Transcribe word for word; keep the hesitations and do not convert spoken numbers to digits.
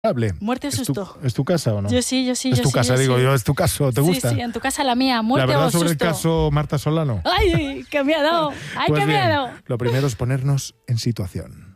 Muerte o susto. ¿Es tu, ¿Es tu casa o no? Yo sí, yo sí. Es yo tu sí, casa, yo digo sí. yo, es tu caso, ¿te gusta? Sí, sí, en tu casa la mía, muerte La verdad o sobre susto. el caso Marta Solano. ¡Ay, qué miedo! ¡Ay, Pues qué bien, miedo! lo primero es ponernos en situación.